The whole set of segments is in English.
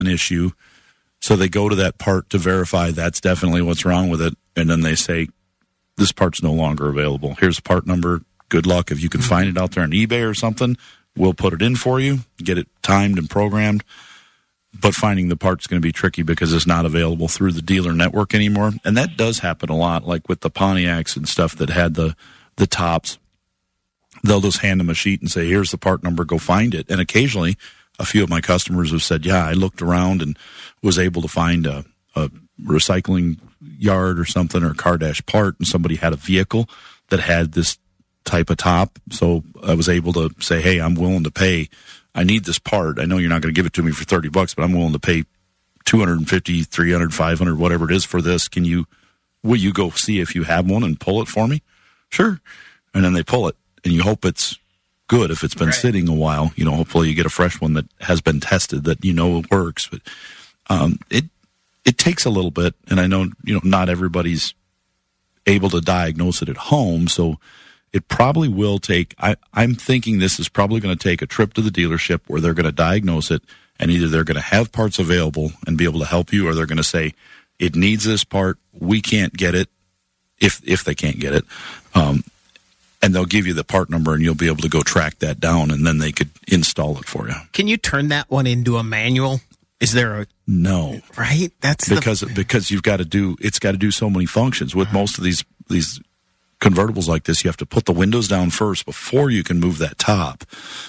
an issue. So they go to that part to verify that's definitely what's wrong with it. And then they say, this part's no longer available. Here's the part number. Good luck. If you can find it out there on eBay or something, we'll put it in for you, get it timed and programmed. But finding the part's going to be tricky because it's not available through the dealer network anymore. And that does happen a lot, like with the Pontiacs and stuff that had the tops. They'll just hand them a sheet and say, here's the part number, go find it. And occasionally, a few of my customers have said, yeah, I looked around and was able to find a recycling yard or something, or a car dash part, and somebody had a vehicle that had this type of top. So I was able to say, hey, I'm willing to pay. I need this part. I know you're not going to give it to me for $30, but I'm willing to pay $250, $300, $500, whatever it is for this. Will you go see if you have one and pull it for me? Sure. And then they pull it, and you hope it's good. If it's been sitting a while, hopefully you get a fresh one that has been tested, that it works. But it takes a little bit, and I know not everybody's able to diagnose it at home, so it probably will take. I'm thinking this is probably going to take a trip to the dealership where they're going to diagnose it, and either they're going to have parts available and be able to help you, or they're going to say it needs this part, we can't get it, if they can't get it. And they'll give you the part number, and you'll be able to go track that down, and then they could install it for you. Can you turn that one into a manual? Is there a... No. Right? That's because you've got to do... It's got to do so many functions. With most of these convertibles like this, you have to put the windows down first before you can move that top.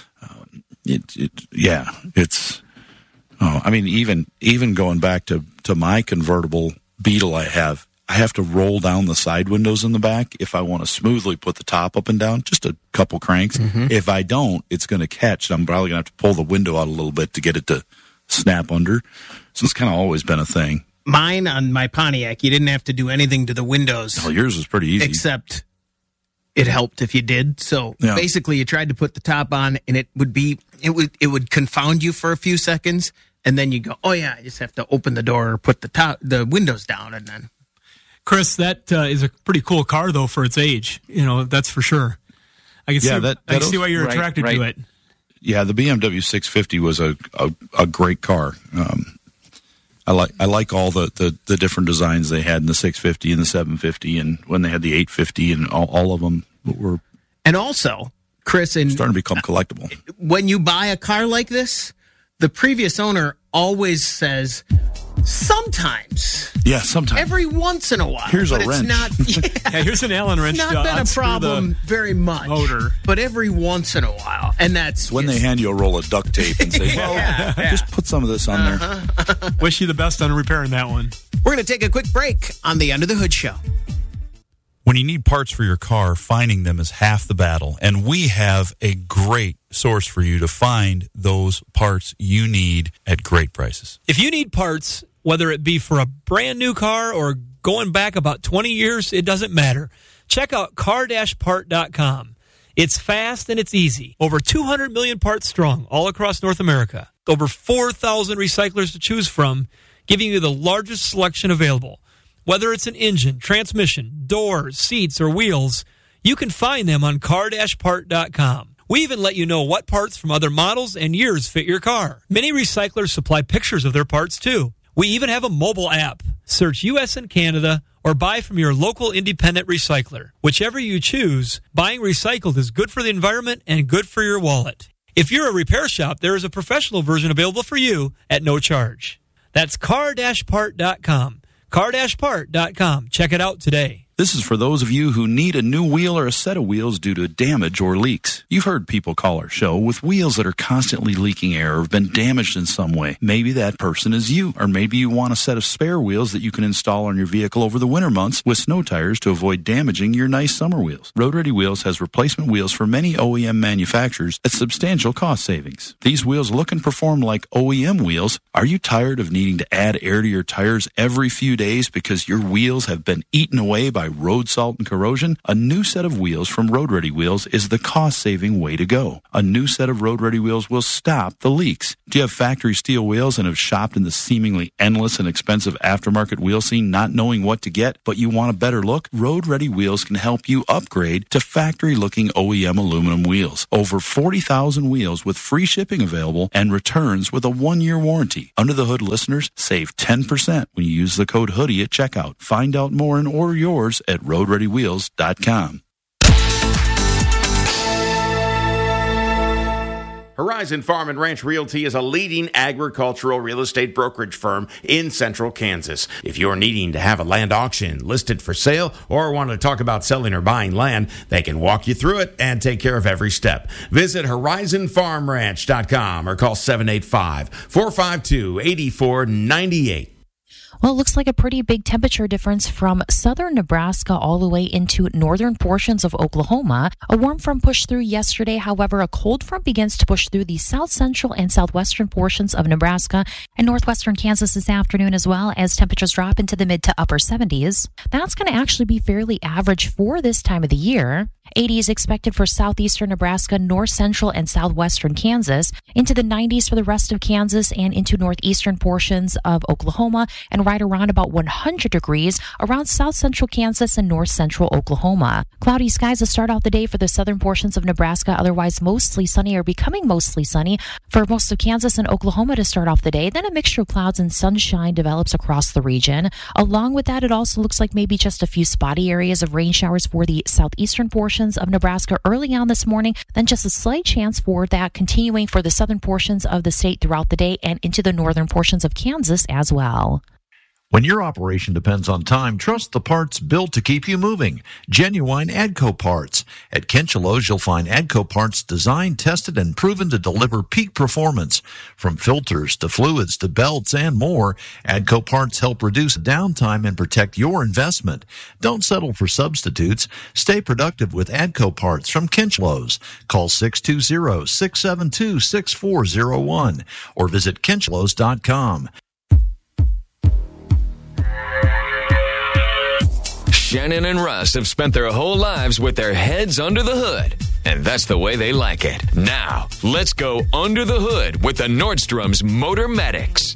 It's... I mean, even going back to my convertible Beetle I have to roll down the side windows in the back if I want to smoothly put the top up and down, just a couple cranks. Mm-hmm. If I don't, it's going to catch. I'm probably going to have to pull the window out a little bit to get it to snap under. So it's kind of always been a thing. Mine, on my Pontiac, you didn't have to do anything to the windows. Oh, yours was pretty easy. Except it helped if you did. So basically you tried to put the top on, and it would confound you for a few seconds, and then you go, oh yeah, I just have to open the door or put the windows down, and then... Chris, that is a pretty cool car, though, for its age. That's for sure. I can see why you're attracted to it. Yeah, the BMW 650 was a great car. I like all the different designs they had in the 650 and the 750, and when they had the 850, and all of them were. And also, Chris, starting to become collectible. When you buy a car like this, the previous owner always says, sometimes. Yeah, sometimes. Every once in a while. Here's a wrench. Here's an Allen wrench. It's not been a problem very much. Motor. But every once in a while. And that's when they hand you a roll of duct tape and say, just put some of this on there. Wish you the best on repairing that one. We're going to take a quick break on the Under the Hood Show. When you need parts for your car, finding them is half the battle. And we have a great source for you to find those parts you need at great prices. If you need parts, whether it be for a brand new car or going back about 20 years, it doesn't matter. Check out car-part.com. It's fast and it's easy. Over 200 million parts strong all across North America. Over 4,000 recyclers to choose from, giving you the largest selection available. Whether it's an engine, transmission, doors, seats, or wheels, you can find them on car-part.com. We even let you know what parts from other models and years fit your car. Many recyclers supply pictures of their parts, too. We even have a mobile app. Search U.S. and Canada or buy from your local independent recycler. Whichever you choose, buying recycled is good for the environment and good for your wallet. If you're a repair shop, there is a professional version available for you at no charge. That's car-part.com. car-part.com. Check it out today. This is for those of you who need a new wheel or a set of wheels due to damage or leaks. You've heard people call our show with wheels that are constantly leaking air or have been damaged in some way. Maybe that person is you, or maybe you want a set of spare wheels that you can install on your vehicle over the winter months with snow tires to avoid damaging your nice summer wheels. Road Ready Wheels has replacement wheels for many OEM manufacturers at substantial cost savings. These wheels look and perform like OEM wheels. Are you tired of needing to add air to your tires every few days because your wheels have been eaten away by road salt and corrosion, a new set of wheels from Road Ready Wheels is the cost-saving way to go. A new set of Road Ready Wheels will stop the leaks. Do you have factory steel wheels and have shopped in the seemingly endless and expensive aftermarket wheel scene not knowing what to get, but you want a better look? Road Ready Wheels can help you upgrade to factory-looking OEM aluminum wheels. Over 40,000 wheels with free shipping available and returns with a 1-year warranty. Under the Hood listeners save 10% when you use the code HOODIE at checkout. Find out more and order yours at roadreadywheels.com. Horizon Farm and Ranch Realty is a leading agricultural real estate brokerage firm in central Kansas. If you're needing to have a land auction listed for sale or want to talk about selling or buying land, they can walk you through it and take care of every step. Visit horizonfarmranch.com or call 785-452-8498. Well, it looks like a pretty big temperature difference from southern Nebraska all the way into northern portions of Oklahoma. A warm front pushed through yesterday. However, a cold front begins to push through the south central and southwestern portions of Nebraska and northwestern Kansas this afternoon, as well as temperatures drop into the mid to upper 70s. That's going to actually be fairly average for this time of the year. 80 is expected for southeastern Nebraska, north central and southwestern Kansas, into the 90s for the rest of Kansas and into northeastern portions of Oklahoma, and right around about 100 degrees around south central Kansas and north central Oklahoma. Cloudy skies to start out the day for the southern portions of Nebraska, otherwise mostly sunny or becoming mostly sunny for most of Kansas and Oklahoma to start off the day. Then a mixture of clouds and sunshine develops across the region. Along with that, it also looks like maybe just a few spotty areas of rain showers for the southeastern portions of Nebraska early on this morning, then just a slight chance for that continuing for the southern portions of the state throughout the day and into the northern portions of Kansas as well. When your operation depends on time, trust the parts built to keep you moving. Genuine AGCO parts. At Kinchelo's, you'll find AGCO parts designed, tested, and proven to deliver peak performance. From filters to fluids to belts and more, AGCO parts help reduce downtime and protect your investment. Don't settle for substitutes. Stay productive with AGCO parts from Kinchelo's. Call 620-672-6401 or visit kinchelos.com. Shannon and Russ have spent their whole lives with their heads under the hood, and that's the way they like it. Now, let's go under the hood with the Nordstrom's Motor Medics.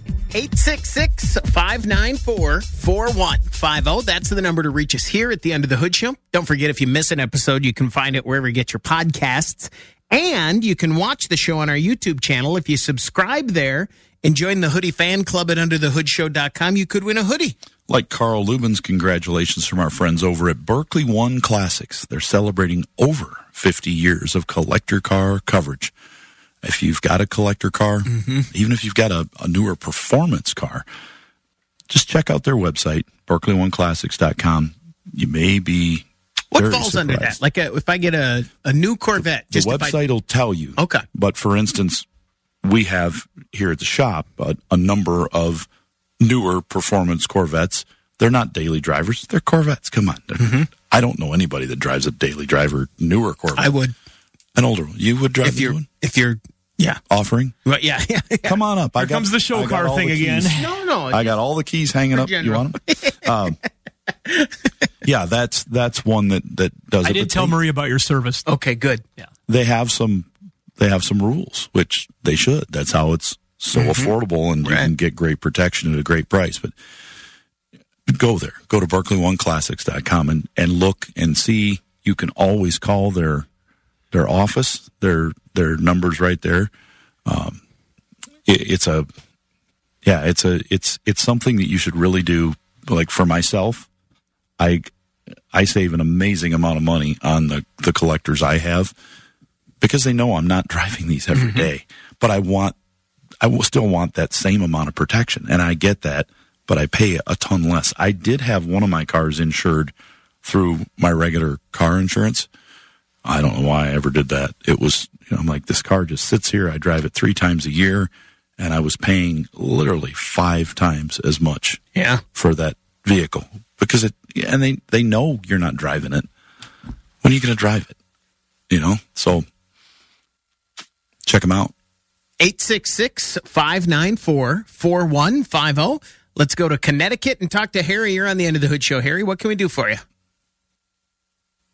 866-594-4150. That's the number to reach us here at the Under the Hood Show. Don't forget, if you miss an episode, you can find it wherever you get your podcasts. And you can watch the show on our YouTube channel. If you subscribe there and join the Hoodie Fan Club at underthehoodshow.com, you could win a hoodie. Like Carl Lubin's congratulations from our friends over at Berkley One Classics. They're celebrating over 50 years of collector car coverage. If you've got a collector car, even if you've got a newer performance car, just check out their website, berkeleyonclassics.com. You may be What falls surprised. Under that? Like if I get a new Corvette. The website will tell you. Okay. But for instance, we have here at the shop a number of newer performance Corvettes. They're not daily drivers. They're Corvettes. Come on. I don't know anybody that drives a daily driver newer Corvette. I would. An older one. You would drive the one? If you're, yeah. Offering? Well, yeah. Come on up. Here comes the show car thing again. No. I got all the keys hanging up. You want them? Yeah, that's one that does it. I did tell Marie about your service. Okay, good. Yeah. They have some rules, which they should. That's how it's so affordable, and you can get great protection at a great price. But go there. Go to BerkeleyOneClassics.com and look and see. You can always call their office. Their number's right there. It's something that you should really do. Like for myself, I save an amazing amount of money on the collectors I have because they know I'm not driving these every day. But I will still want that same amount of protection, and I get that, but I pay a ton less. I did have one of my cars insured through my regular car insurance. I don't know why I ever did that. It was, I'm like, this car just sits here. I drive it 3 times a year, and I was paying literally 5 times as much for that vehicle because they know you're not driving it. When are you going to drive it? So check them out. 866-594-4150. Let's go to Connecticut and talk to Harry. You're on the End of the Hood Show. Harry, what can we do for you?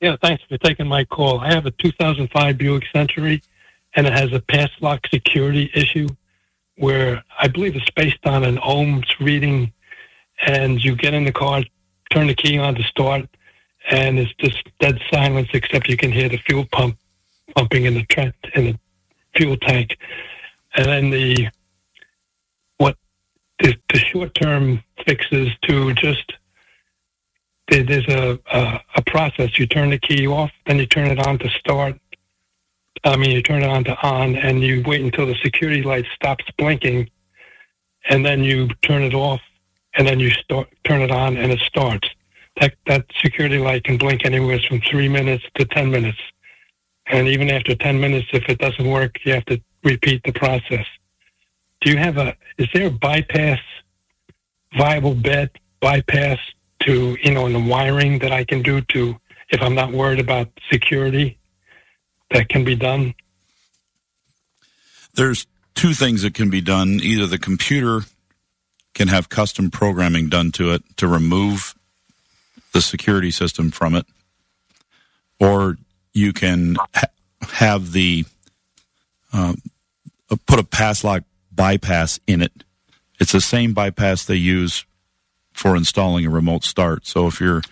Yeah, thanks for taking my call. I have a 2005 Buick Century, and it has a pass lock security issue where I believe it's based on an ohms reading, and you get in the car, turn the key on to start, and it's just dead silence except you can hear the fuel pump pumping in the fuel tank. And then the short-term fixes to just, there's a process. You turn the key off, then you turn it on to start. You turn it on to on, and you wait until the security light stops blinking, and then you turn it off, and then you turn it on, and it starts. That security light can blink anywhere from 3 minutes to 10 minutes. And even after 10 minutes, if it doesn't work, you have to repeat the process. Is there a viable bypass to, in the wiring that I can do to, if I'm not worried about security, that can be done? There's two things that can be done. Either the computer can have custom programming done to it to remove the security system from it, or you can have put a pass lock bypass in it. It's the same bypass they use for installing a remote start. So if your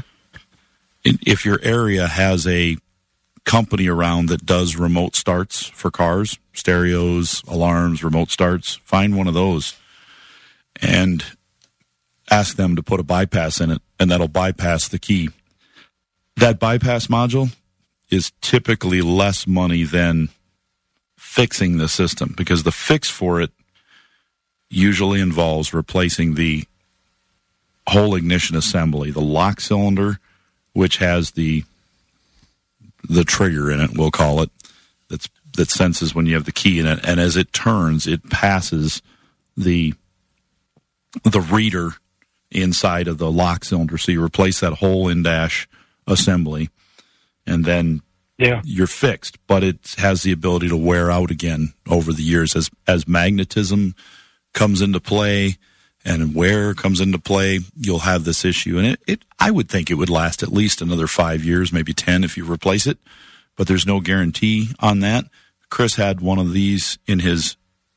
area has a company around that does remote starts for cars, stereos, alarms, remote starts, find one of those and ask them to put a bypass in it, and that'll bypass the key. That bypass module is typically less money than fixing the system, because the fix for it usually involves replacing the whole ignition assembly, the lock cylinder, which has the trigger in it, we'll call it, that senses when you have the key in it, and as it turns, it passes the reader inside of the lock cylinder. So you replace that whole in-dash assembly, and then you're fixed. But it has the ability to wear out again over the years as magnetism comes into play and wear comes into play. You'll have this issue, and I would think it would last at least another 5 years, maybe 10 if you replace it. But there's no guarantee on that. Chris had one of these in his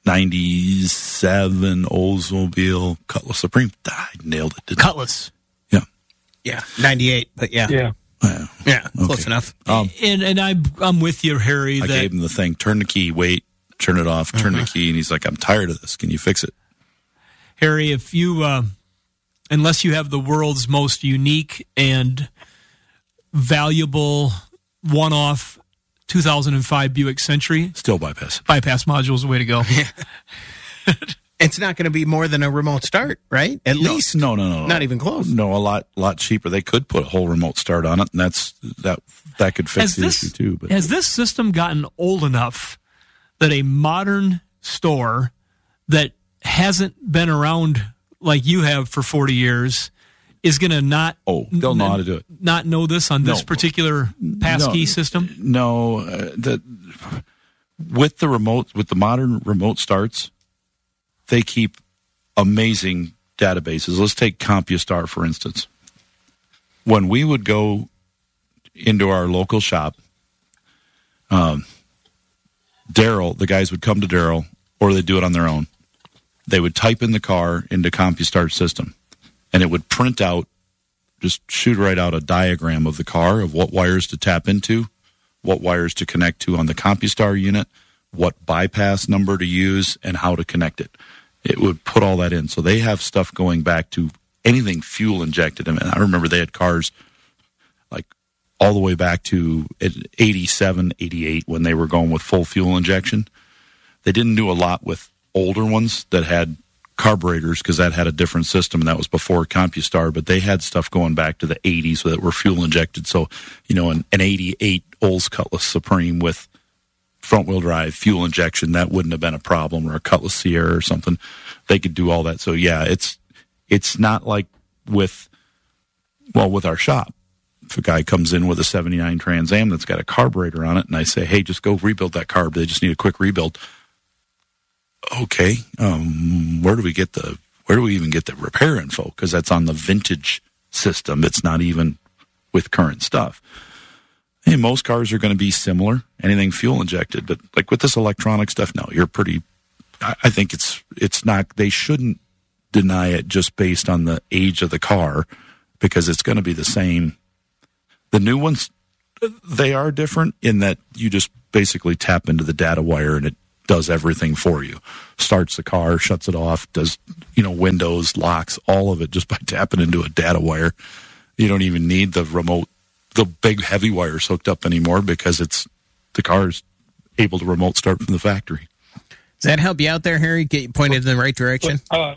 97 Oldsmobile Cutlass Supreme. I nailed it. Cutlass. Yeah. Yeah. 98, but yeah. Yeah. Yeah, close enough. And I'm with you, Harry. I gave him the thing, turn the key, wait, turn it off, turn the key, and he's like, I'm tired of this. Can you fix it? Harry, if you, unless you have the world's most unique and valuable one-off 2005 Buick Century, still bypass. Bypass module is the way to go. It's not going to be more than a remote start, right? At least. No. Not even close. No, a lot cheaper. They could put a whole remote start on it, and that could fix the issue too. But has this system gotten old enough that a modern store that hasn't been around like you have for 40 years is going to they'll know how to do it. Not know this on this particular passkey system? No, with the modern remote starts, they keep amazing databases. Let's take CompuStar, for instance. When we would go into our local shop, the guys would come to Daryl, or they'd do it on their own. They would type in the car into CompuStar system, and it would print out, just shoot right out a diagram of the car, of what wires to tap into, what wires to connect to on the CompuStar unit, what bypass number to use, and how to connect it. It would put all that in. So they have stuff going back to anything fuel injected. I mean, I remember they had cars like all the way back to 87, 88 when they were going with full fuel injection. They didn't do a lot with older ones that had carburetors, because that had a different system, and that was before CompuStar, but they had stuff going back to the 80s that were fuel injected. So, an 88 Olds Cutlass Supreme with front-wheel drive fuel injection, that wouldn't have been a problem, or a Cutlass Sierra or something. They could do all that. So yeah, it's not like with our shop. If a guy comes in with a 79 Trans Am that's got a carburetor on it, and I say, hey, just go rebuild that carb, they just need a quick rebuild. Okay, where do we even get the repair info? Because that's on the vintage system. It's not even with current stuff. Hey, most cars are going to be similar, anything fuel injected, but like with this electronic stuff, no, I think it's not, they shouldn't deny it just based on the age of the car, because it's going to be the same. The new ones, they are different in that you just basically tap into the data wire and it does everything for you. Starts the car, shuts it off, does, windows, locks, all of it just by tapping into a data wire. You don't even need the remote, the big heavy wires hooked up anymore, because the car's able to remote start from the factory. Does that help you out there, Harry? Get you pointed in the right direction?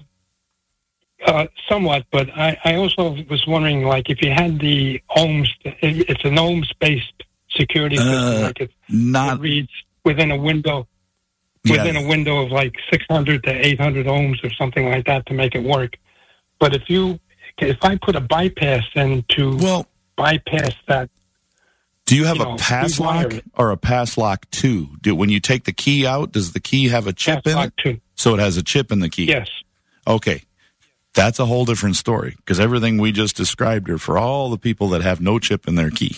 Somewhat, but I also was wondering, like, if you had the ohms, it's an ohms-based security system, like it reads within a window, a window of like 600 to 800 ohms or something like that to make it work. But if I put a bypass in to bypass that. Do you have a pass lock or a pass lock 2? When you take the key out, does the key have a chip in it? 2. So it has a chip in the key? Yes. Okay. That's a whole different story, because everything we just described are for all the people that have no chip in their key,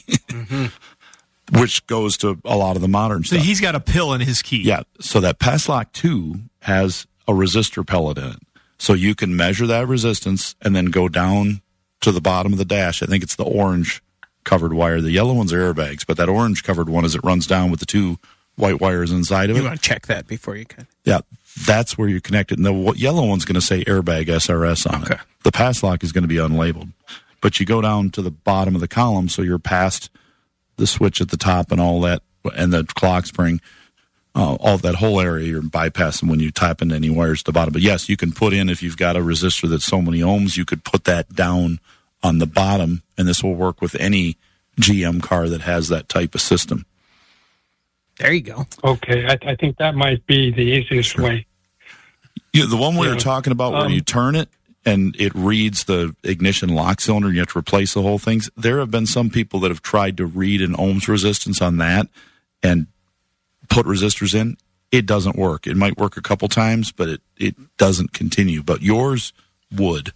which goes to a lot of the modern stuff. So he's got a pill in his key. Yeah. So that pass lock 2 has a resistor pellet in it. So you can measure that resistance and then go down to the bottom of the dash. I think it's the orange covered wire. The yellow ones are airbags, but that orange covered one, as it runs down with the 2 white wires inside of it. You want to check that before you can. Yeah, that's where you connect it. And the yellow one's going to say airbag SRS on it. The pass lock is going to be unlabeled. But you go down to the bottom of the column, so you're past the switch at the top and all that, and the clock spring, all of that whole area, you're bypassing when you tap into any wires at the bottom. But yes, you can put in, if you've got a resistor that's so many ohms, you could put that down on the bottom, and this will work with any GM car that has that type of system. There you go. Okay, I think that might be the easiest way. Yeah, the one we were talking about where you turn it and it reads the ignition lock cylinder and you have to replace the whole thing. There have been some people that have tried to read an ohms resistance on that and put resistors in. It doesn't work. It might work a couple times, but it doesn't continue. But yours would.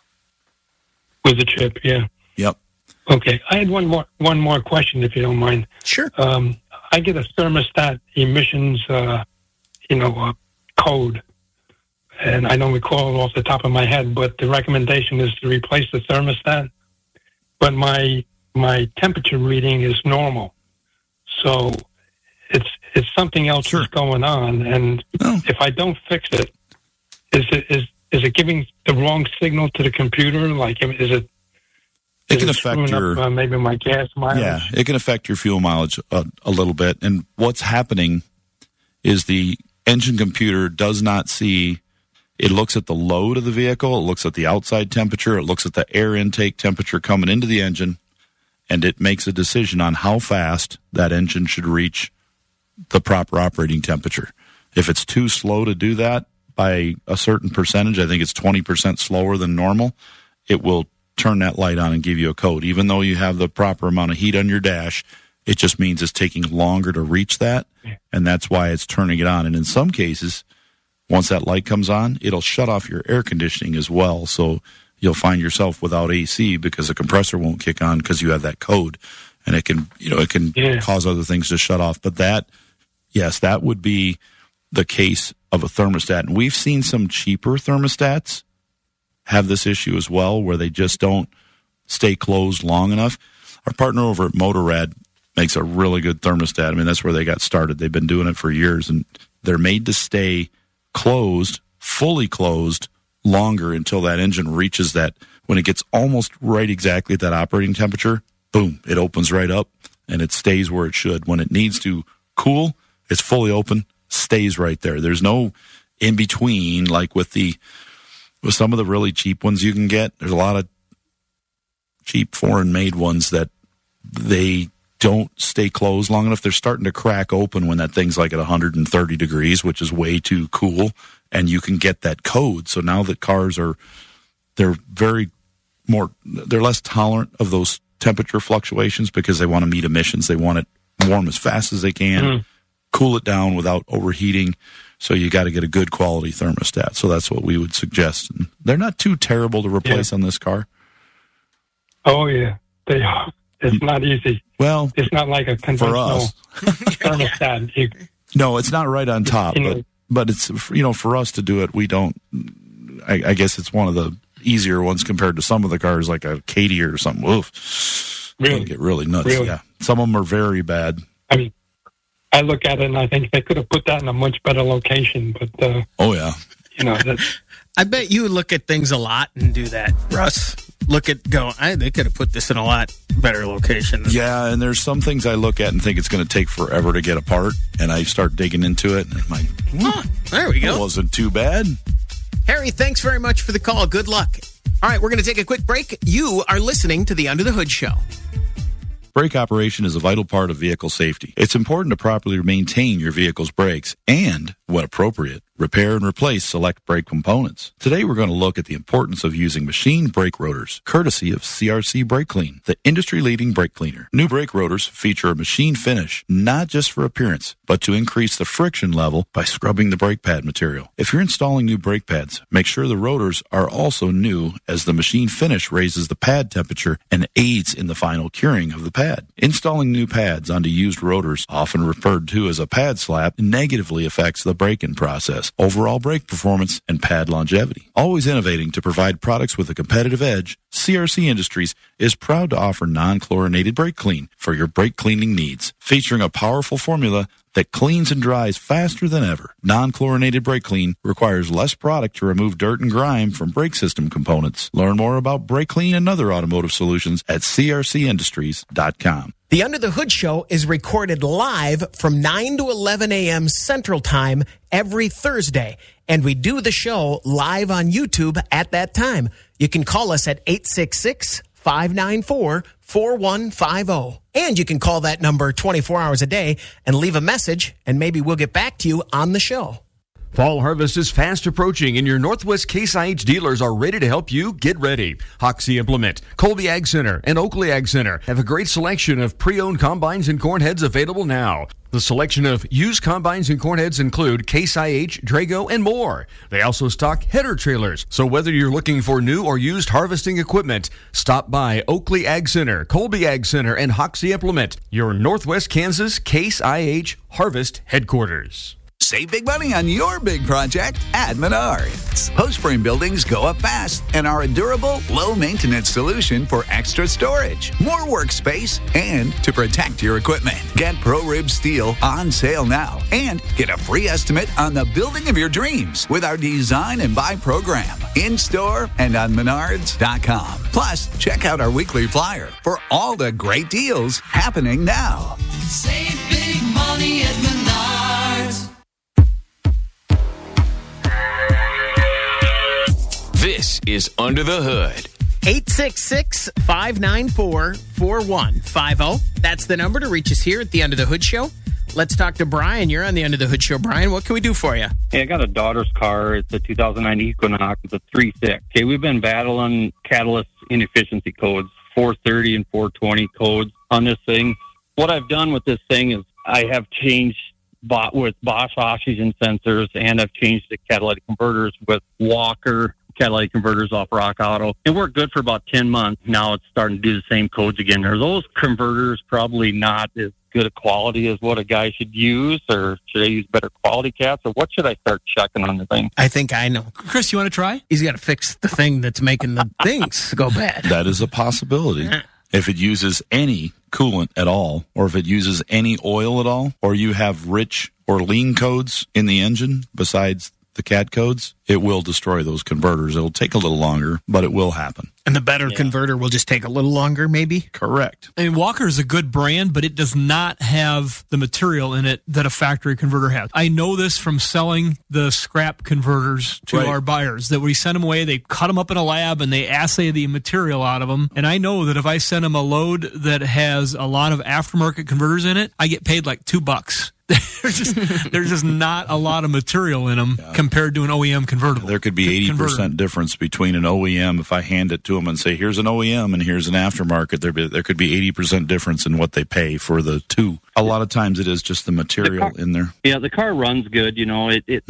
With the chip, yeah. Yep. Okay, I had one more question, if you don't mind. Sure. I get a thermostat emissions, code, and I don't recall it off the top of my head, but the recommendation is to replace the thermostat. But my temperature reading is normal, so it's something else that's going on. And if I don't fix it, is it giving the wrong signal to the computer? Like, is it? It can affect your maybe my gas mileage. Yeah, it can affect your fuel mileage a little bit. And what's happening is the engine computer does not see. It looks at the load of the vehicle. It looks at the outside temperature. It looks at the air intake temperature coming into the engine, and it makes a decision on how fast that engine should reach the proper operating temperature. If it's too slow to do that by a certain percentage, I think it's 20% slower than normal, it will turn that light on and give you a code. Even though you have the proper amount of heat on your dash, it just means it's taking longer to reach that, and that's why it's turning it on. And in some cases, once that light comes on, it'll shut off your air conditioning as well. So you'll find yourself without AC because the compressor won't kick on because you have that code, and it can cause other things to shut off. But that would be the case of a thermostat. And we've seen some cheaper thermostats have this issue as well, where they just don't stay closed long enough. Our partner over at Motorrad makes a really good thermostat. I mean, that's where they got started. They've been doing it for years, and they're made to stay closed, fully closed, longer until that engine reaches that. When it gets almost right exactly at that operating temperature, boom, it opens right up, and it stays where it should. When it needs to cool, it's fully open, stays right there. There's no in between, like with some of the really cheap ones you can get. There's a lot of cheap foreign-made ones that they don't stay closed long enough. They're starting to crack open when that thing's like at 130 degrees, which is way too cool, and you can get that code. So now that cars they're less tolerant of those temperature fluctuations because they want to meet emissions. They want it warm as fast as they can, cool it down without overheating. So you got to get a good quality thermostat. So that's what we would suggest. And they're not too terrible to replace on this car. Oh, yeah. They are. It's not easy. Well, it's not like a conventional thermostat. No, it's not right on top, but it's, for us to do it, we don't. I guess it's one of the easier ones compared to some of the cars, like a Katie or something. Oof, really get really nuts. Really? Yeah, some of them are very bad. I mean, I look at it and I think they could have put that in a much better location. But oh yeah, I bet you look at things a lot and do that, Russ. They could have put this in a lot better location. Yeah, and there's some things I look at and think it's going to take forever to get apart, and I start digging into it, and I'm like, there we go. It wasn't too bad. Harry, thanks very much for the call. Good luck. All right, we're going to take a quick break. You are listening to the Under the Hood Show. Brake operation is a vital part of vehicle safety. It's important to properly maintain your vehicle's brakes and, when appropriate, repair and replace select brake components. Today we're going to look at the importance of using machine brake rotors, courtesy of CRC Brake Clean, the industry-leading brake cleaner. New brake rotors feature a machine finish, not just for appearance, but to increase the friction level by scrubbing the brake pad material. If you're installing new brake pads, make sure the rotors are also new, as the machine finish raises the pad temperature and aids in the final curing of the pad. Installing new pads onto used rotors, often referred to as a pad slap, negatively affects the braking process, overall brake performance, and pad longevity. Always innovating to provide products with a competitive edge, CRC Industries is proud to offer non-chlorinated brake clean for your brake cleaning needs, featuring a powerful formula that cleans and dries faster than ever. Non-chlorinated brake clean requires less product to remove dirt and grime from brake system components. Learn more about brake clean and other automotive solutions at crcindustries.com. The Under the Hood Show is recorded live from 9 to 11 a.m. Central Time every Thursday, and we do the show live on YouTube at that time. You can call us at 866-594-4150. And you can call that number 24 hours a day and leave a message, and maybe we'll get back to you on the show. Fall harvest is fast approaching, and your Northwest Case IH dealers are ready to help you get ready. Hoxie Implement, Colby Ag Center, and Oakley Ag Center have a great selection of pre-owned combines and corn heads available now. The selection of used combines and corn heads include Case IH, Drago, and more. They also stock header trailers, so whether you're looking for new or used harvesting equipment, stop by Oakley Ag Center, Colby Ag Center, and Hoxie Implement, your Northwest Kansas Case IH Harvest headquarters. Save big money on your big project at Menards. Post-frame buildings go up fast and are a durable, low-maintenance solution for extra storage, more workspace, and to protect your equipment. Get ProRib Steel on sale now and get a free estimate on the building of your dreams with our Design and Buy program in-store and on Menards.com. Plus, check out our weekly flyer for all the great deals happening now. Save big money at Menards. This is Under the Hood. 866-594-4150. That's the number to reach us here at the Under the Hood Show. Let's talk to Brian. You're on the Under the Hood Show. Brian, what can we do for you? Hey, I got a daughter's car. It's a 2009 Equinox. It's a 3.6. Okay, we've been battling catalyst inefficiency codes, 430 and 420 codes on this thing. What I've done with this thing is I have changed with Bosch oxygen sensors, and I've changed the catalytic converters with Walker catalytic converters off Rock Auto. It worked good for about 10 months. Now it's starting to do the same codes again. Are those converters probably not as good a quality as what a guy should use, or should I use better quality cats, or what should I start checking on the thing? I think I know. Chris, you want to try? He's got to fix the thing that's making the things go bad. That is a possibility. If it uses any coolant at all, or if it uses any oil at all, or you have rich or lean codes in the engine besides the CAT codes, it will destroy those converters. It'll take a little longer, but it will happen. And the better converter will just take a little longer, maybe? Correct. And Walker is a good brand, but it does not have the material in it that a factory converter has. I know this from selling the scrap converters to our buyers, that we send them away, they cut them up in a lab, and they assay the material out of them. And I know that if I send them a load that has a lot of aftermarket converters in it, I get paid like $2. There's just not a lot of material in them compared to an OEM convertible. There could be 80% difference between an OEM. If I hand it to them and say, here's an OEM and here's an aftermarket, there could be 80% difference in what they pay for the two. A lot of times it is just the material in there. Yeah, the car runs good. You know,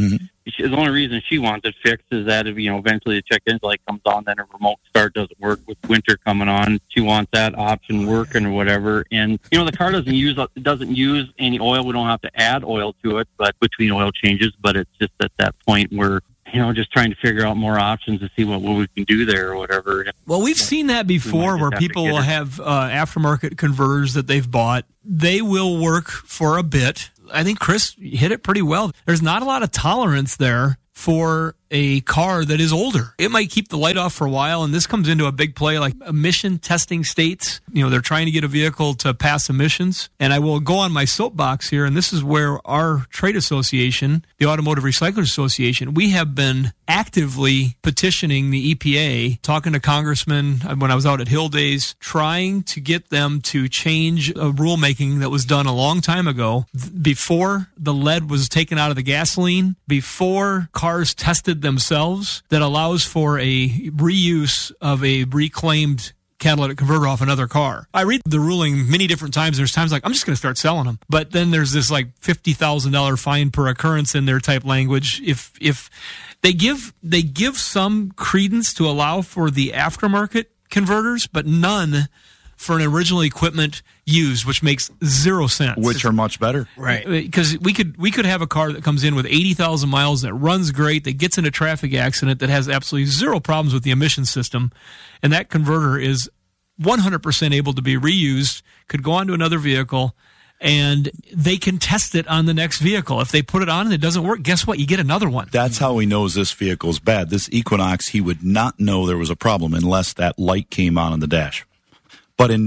the only reason she wants it fixed is that if, eventually the check engine light comes on, then a remote start doesn't work. With winter coming on, she wants that option working or whatever. And the car doesn't use any oil. We don't have to add oil to it, but between oil changes. But it's just at that point where just trying to figure out more options to see what we can do there or whatever. Well, we've seen that before where people will have aftermarket converters that they've bought. They will work for a bit. I think Chris hit it pretty well. There's not a lot of tolerance there for a car that is older. It might keep the light off for a while, and this comes into a big play like emission testing states. They're trying to get a vehicle to pass emissions. And I will go on my soapbox here, and this is where our trade association, the Automotive Recyclers Association, we have been actively petitioning the EPA, talking to congressmen when I was out at Hill Days, trying to get them to change a rulemaking that was done a long time ago, before the lead was taken out of the gasoline, before cars tested themselves, that allows for a reuse of a reclaimed catalytic converter off another car. I read the ruling many different times. There's times like, I'm just going to start selling them. But then there's this like $50,000 fine per occurrence in their type language. If they give some credence to allow for the aftermarket converters, but none for an original equipment used, which makes 0 sense. Which are much better. Right. Because we could have a car that comes in with 80,000 miles, that runs great, that gets in a traffic accident, that has absolutely zero problems with the emission system, and that converter is 100% able to be reused, could go onto another vehicle, and they can test it on the next vehicle. If they put it on and it doesn't work, guess what? You get another one. That's how he knows this vehicle's bad. This Equinox, he would not know there was a problem unless that light came on the dash. But in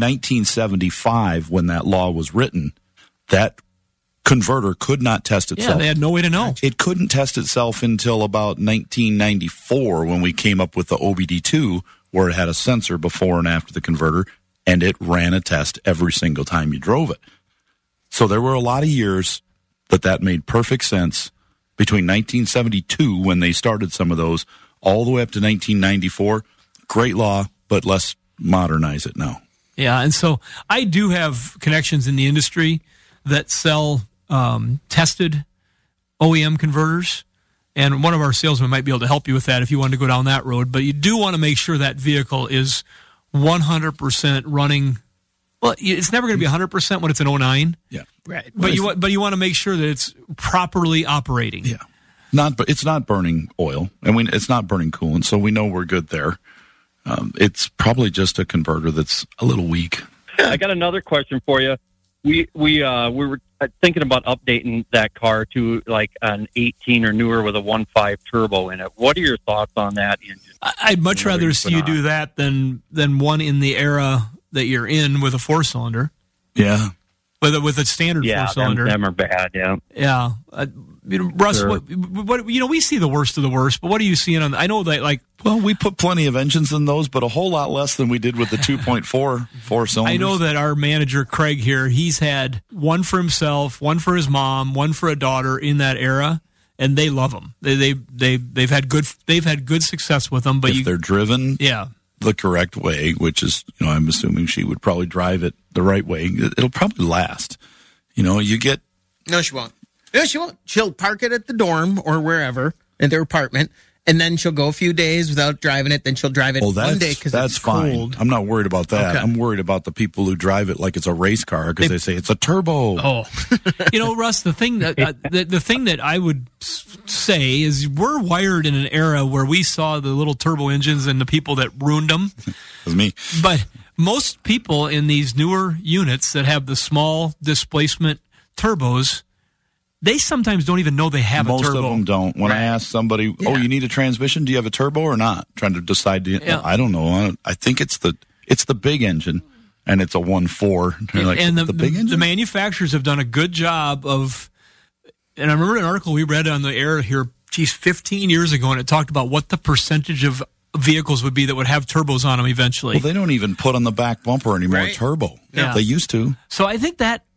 1975, when that law was written, that converter could not test itself. Yeah, they had no way to know. It couldn't test itself until about 1994 when we came up with the OBD2, where it had a sensor before and after the converter, and it ran a test every single time you drove it. So there were a lot of years that made perfect sense between 1972, when they started some of those, all the way up to 1994. Great law, but let's modernize it now. Yeah, and so I do have connections in the industry that sell tested OEM converters, and one of our salesmen might be able to help you with that if you want to go down that road. But you do want to make sure that vehicle is 100% running. Well, it's never going to be 100% when it's an 09. Yeah, right. But you want to make sure that it's properly operating. Yeah, it's not burning oil, and it's not burning coolant, so we know we're good there. It's probably just a converter that's a little weak. I got another question for you. We were thinking about updating that car to like an 18 or newer with a 1.5 turbo in it. What are your thoughts on that engine? I'd much rather see you do that than one in the era that you're in with a 4-cylinder. Yeah. With a standard 4-cylinder. Them are bad, yeah. Yeah. Russ, sure. What we see the worst of the worst, but what are you seeing on? I know that we put plenty of engines in those, but a whole lot less than we did with the 2.4 4-cylinders. I know that our manager Craig here, he's had one for himself, one for his mom, one for a daughter in that era, and they love them. They've had good success with them. But if they're driven, yeah, the correct way, which is, I'm assuming she would probably drive it the right way, it'll probably last. You get... No, she won't. No, she won't. She'll park it at the dorm or wherever in their apartment, and then she'll go a few days without driving it. Then she'll drive it one day because it's fine. cold. I'm not worried about that. Okay. I'm worried about the people who drive it like it's a race car because they say it's a turbo. Oh, Russ, the thing that I would say is we're wired in an era where we saw the little turbo engines and the people that ruined them. It was me. But most people in these newer units that have the small displacement turbos, they sometimes don't even know they have a turbo. Most of them don't. When I ask somebody, you need a transmission? Do you have a turbo or not? Trying to decide. I don't know. I think it's the big engine, and it's a 1.4. And the big engine? The manufacturers have done a good job of. And I remember an article we read on the air here, 15 years ago, and it talked about what the percentage of vehicles would be that would have turbos on them eventually. Well, they don't even put on the back bumper anymore turbo. Yeah. They used to. So I think that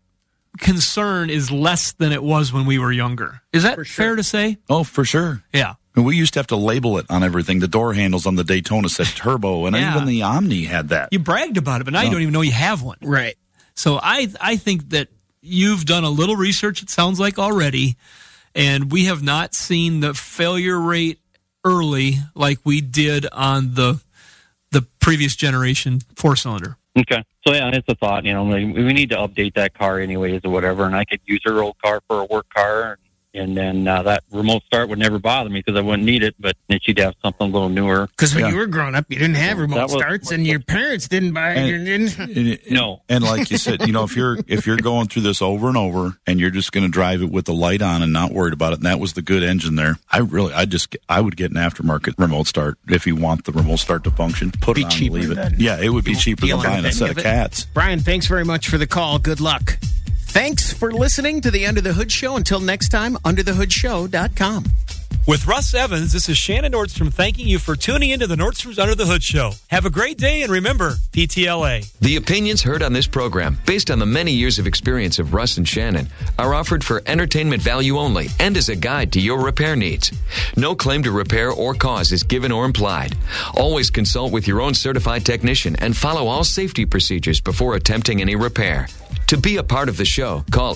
concern is less than it was when we were younger. Is that fair to say? Oh, for sure. Yeah. And we used to have to label it on everything. The door handles on the Daytona said turbo, and even the Omni had that. You bragged about it, but now you don't even know you have one. Right. So I think that you've done a little research, it sounds like, already, and we have not seen the failure rate early like we did on the previous generation 4-cylinder. Okay. So, yeah, it's a thought, we need to update that car anyways or whatever, and I could use her old car for a work car, and then that remote start would never bother me because I wouldn't need it, but then she'd have something a little newer. Because when you were growing up, you didn't have remote starts, and your parents didn't buy it. No. And like you said, if you're going through this over and over, and you're just going to drive it with the light on and not worried about it, and that was the good engine there, I would get an aftermarket remote start if you want the remote start to function. Put it on and leave it. Yeah, it would be cheaper than buying a set of cats. Brian, thanks very much for the call. Good luck. Thanks for listening to the Under the Hood Show. Until next time, underthehoodshow.com. With Russ Evans, this is Shannon Nordstrom thanking you for tuning into the Nordstrom's Under the Hood Show. Have a great day, and remember, PTLA. The opinions heard on this program, based on the many years of experience of Russ and Shannon, are offered for entertainment value only and as a guide to your repair needs. No claim to repair or cause is given or implied. Always consult with your own certified technician and follow all safety procedures before attempting any repair. To be a part of the show, call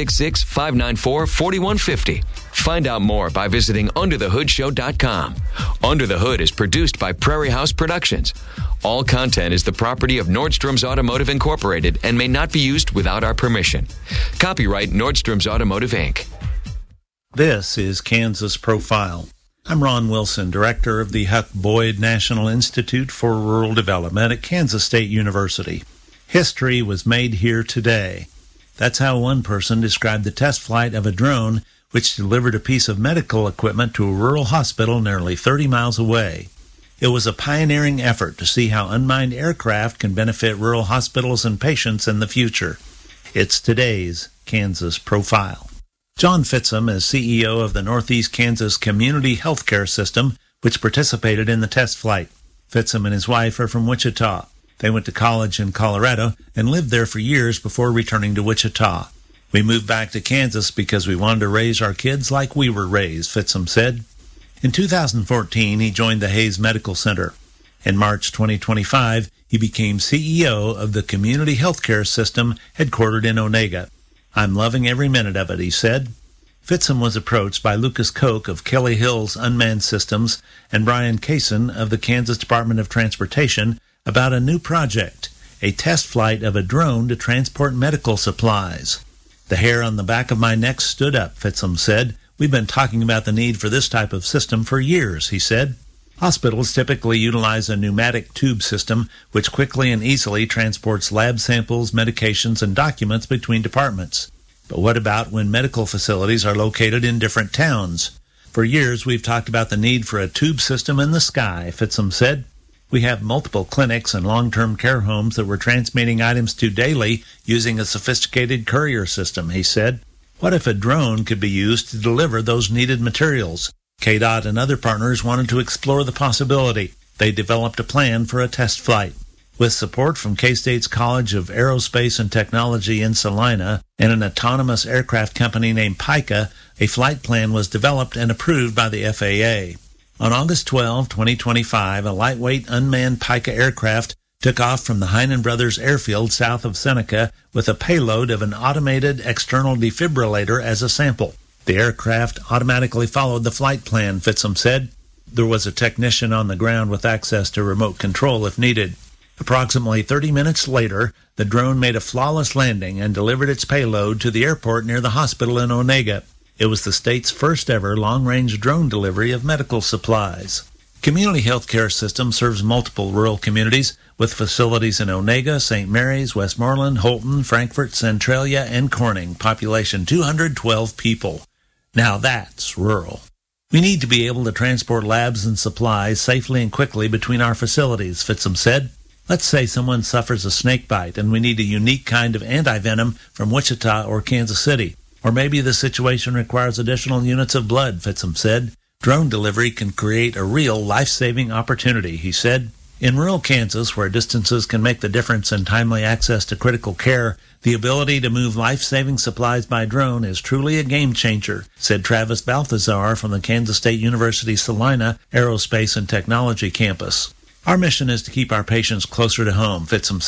866-594-4150. Find out more by visiting underthehoodshow.com. Under the Hood is produced by Prairie House Productions. All content is the property of Nordstrom's Automotive Incorporated and may not be used without our permission. Copyright Nordstrom's Automotive, Inc. This is Kansas Profile. I'm Ron Wilson, director of the Huck Boyd National Institute for Rural Development at Kansas State University. History was made here today. That's how one person described the test flight of a drone which delivered a piece of medical equipment to a rural hospital nearly 30 miles away. It was a pioneering effort to see how unmanned aircraft can benefit rural hospitals and patients in the future. It's today's Kansas Profile. John Fitzham is CEO of the Northeast Kansas Community Healthcare System, which participated in the test flight. Fitzham and his wife are from Wichita. They went to college in Colorado and lived there for years before returning to Wichita. We moved back to Kansas because we wanted to raise our kids like we were raised, Fitzham said. In 2014, he joined the Hayes Medical Center. In March 2025, he became CEO of the Community Healthcare System headquartered in Onega. I'm loving every minute of it, he said. Fitzham was approached by Lucas Koch of Kelly Hills Unmanned Systems and Brian Kaysen of the Kansas Department of Transportation about a new project, a test flight of a drone to transport medical supplies. The hair on the back of my neck stood up, Fitzham said. We've been talking about the need for this type of system for years, he said. Hospitals typically utilize a pneumatic tube system which quickly and easily transports lab samples, medications, and documents between departments. But what about when medical facilities are located in different towns? For years, we've talked about the need for a tube system in the sky, Fitzham said. We have multiple clinics and long-term care homes that we're transmitting items to daily using a sophisticated courier system, he said. What if a drone could be used to deliver those needed materials? KDOT and other partners wanted to explore the possibility. They developed a plan for a test flight. With support from K-State's College of Aerospace and Technology in Salina and an autonomous aircraft company named Pica, a flight plan was developed and approved by the FAA. On August 12, 2025, a lightweight unmanned Pica aircraft took off from the Heinen Brothers Airfield south of Seneca with a payload of an automated external defibrillator as a sample. The aircraft automatically followed the flight plan, Fitzham said. There was a technician on the ground with access to remote control if needed. Approximately 30 minutes later, the drone made a flawless landing and delivered its payload to the airport near the hospital in Onega. It was the state's first ever long-range drone delivery of medical supplies. Community Healthcare System serves multiple rural communities with facilities in Onega, St. Mary's, Westmoreland, Holton, Frankfort, Centralia, and Corning, population 212 people. Now that's rural. We need to be able to transport labs and supplies safely and quickly between our facilities, Fitzham said. Let's say someone suffers a snake bite and we need a unique kind of antivenom from Wichita or Kansas City. Or maybe the situation requires additional units of blood, Fitzham said. Drone delivery can create a real life-saving opportunity, he said. In rural Kansas, where distances can make the difference in timely access to critical care, the ability to move life-saving supplies by drone is truly a game-changer, said Travis Balthazar from the Kansas State University Salina Aerospace and Technology Campus. Our mission is to keep our patients closer to home, Fitzham said.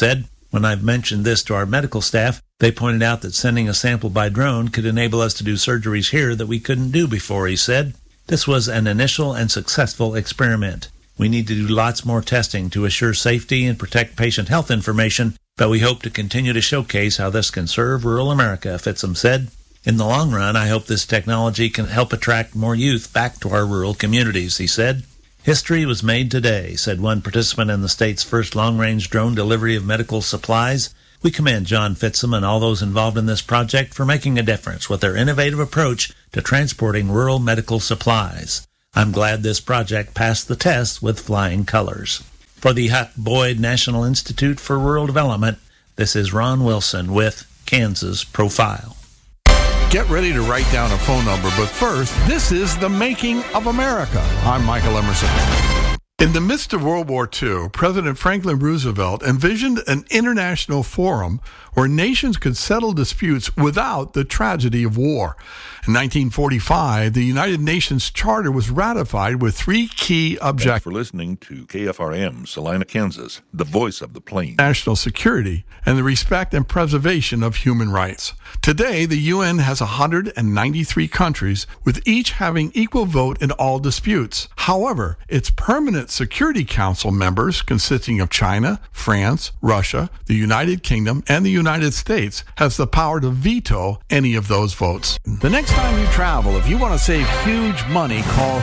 When I've mentioned this to our medical staff, they pointed out that sending a sample by drone could enable us to do surgeries here that we couldn't do before, he said. This was an initial and successful experiment. We need to do lots more testing to assure safety and protect patient health information, but we hope to continue to showcase how this can serve rural America, Fitsum said. In the long run, I hope this technology can help attract more youth back to our rural communities, he said. History was made today, said one participant in the state's first long-range drone delivery of medical supplies. We commend John Fitsum and all those involved in this project for making a difference with their innovative approach to transporting rural medical supplies. I'm glad this project passed the test with flying colors. For the Huck Boyd National Institute for Rural Development, this is Ron Wilson with Kansas Profile. Get ready to write down a phone number, but first, this is The Making of America. I'm Michael Emerson. In the midst of World War II, President Franklin Roosevelt envisioned an international forum where nations could settle disputes without the tragedy of war. In 1945, the United Nations Charter was ratified with three key objectives. Thanks for listening to KFRM, Salina, Kansas, the voice of the plains. National security and the respect and preservation of human rights. Today, the UN has 193 countries, with each having equal vote in all disputes. However, its permanent Security Council members, consisting of China, France, Russia, the United Kingdom, and the United States, has the power to veto any of those votes. The next time you travel, if you want to save huge money, call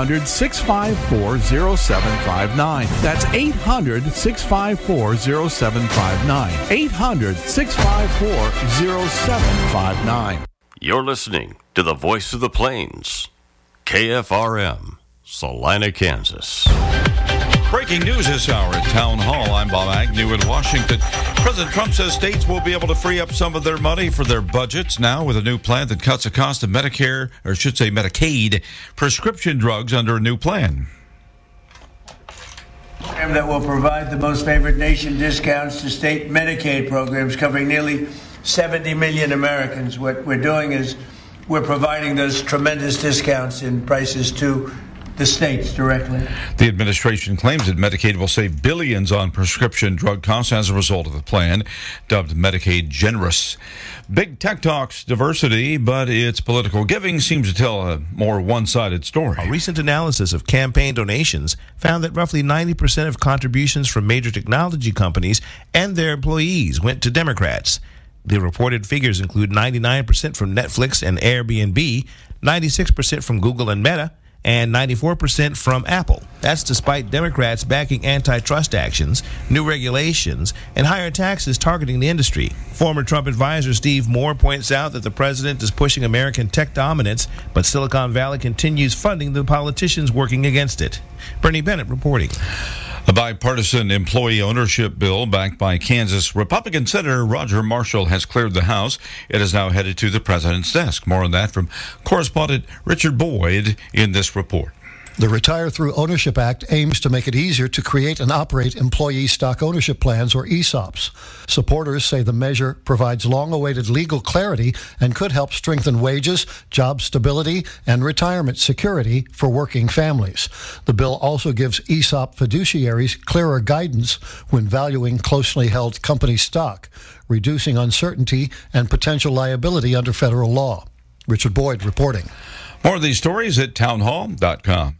800-654-0759. That's 800-654-0759. 800-654-0759. You're listening to the Voice of the Plains, KFRM, Salina, Kansas. Breaking news this hour at Town Hall. I'm Bob Agnew in Washington. President Trump says states will be able to free up some of their money for their budgets now with a new plan that cuts the cost of Medicare, or I should say Medicaid, prescription drugs under a new plan. That will provide the most favored nation discounts to state Medicaid programs covering nearly 70 million Americans. What we're doing is we're providing those tremendous discounts in prices to the states directly. The administration claims that Medicaid will save billions on prescription drug costs as a result of the plan, dubbed Medicaid Generous. Big tech talks diversity, but its political giving seems to tell a more one-sided story. A recent analysis of campaign donations found that roughly 90% of contributions from major technology companies and their employees went to Democrats. The reported figures include 99% from Netflix and Airbnb, 96% from Google and Meta, and 94% from Apple. That's despite Democrats backing antitrust actions, new regulations, and higher taxes targeting the industry. Former Trump advisor Steve Moore points out that the president is pushing American tech dominance, but Silicon Valley continues funding the politicians working against it. Bernie Bennett reporting. A bipartisan employee ownership bill backed by Kansas Republican Senator Roger Marshall has cleared the House. It is now headed to the president's desk. More on that from correspondent Richard Boyd in this report. The Retire Through Ownership Act aims to make it easier to create and operate employee stock ownership plans, or ESOPs. Supporters say the measure provides long-awaited legal clarity and could help strengthen wages, job stability, and retirement security for working families. The bill also gives ESOP fiduciaries clearer guidance when valuing closely held company stock, reducing uncertainty and potential liability under federal law. Richard Boyd reporting. More of these stories at townhall.com.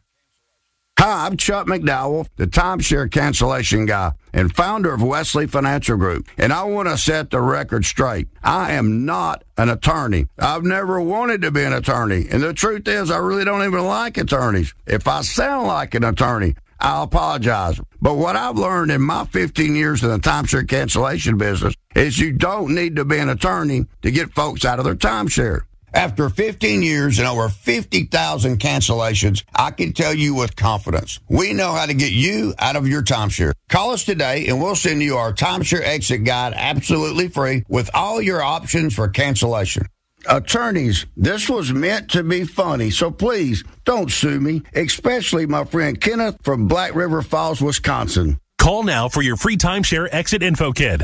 Hi, I'm Chuck McDowell, the timeshare cancellation guy and founder of Wesley Financial Group. And I want to set the record straight. I am not an attorney. I've never wanted to be an attorney. And the truth is, I really don't even like attorneys. If I sound like an attorney, I'll apologize. But what I've learned in my 15 years in the timeshare cancellation business is you don't need to be an attorney to get folks out of their timeshare. After 15 years and over 50,000 cancellations, I can tell you with confidence, we know how to get you out of your timeshare. Call us today and we'll send you our timeshare exit guide absolutely free with all your options for cancellation. Attorneys, this was meant to be funny, so please don't sue me, especially my friend Kenneth from Black River Falls, Wisconsin. Call now for your free timeshare exit info kit.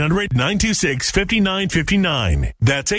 800-926-5959. That's